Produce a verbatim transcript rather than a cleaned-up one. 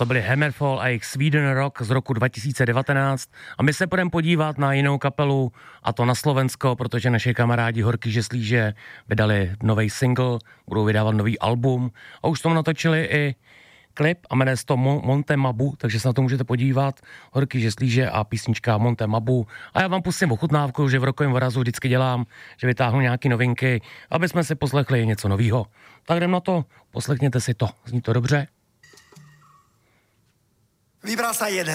To byly Hammerfall a jejich Sweden Rock z roku dva tisíce devatenáct a my se půjdeme podívat na jinou kapelu, a to na Slovensko, protože naše kamarádi Horky Žeslíže vydali nový single, budou vydávat nový album a už tomu natočili i klip a jmenuje se to Monte Mabu, takže se na to můžete podívat. Horky Žeslíže a písnička Monte Mabu. A já vám pustím ochutnávku, že v rokovém vorazu vždycky dělám, že vytáhnu nějaký novinky, aby jsme si poslechli něco novýho. Tak jdem na to, poslechněte si to. Zní to dobře? Vybral sa jeden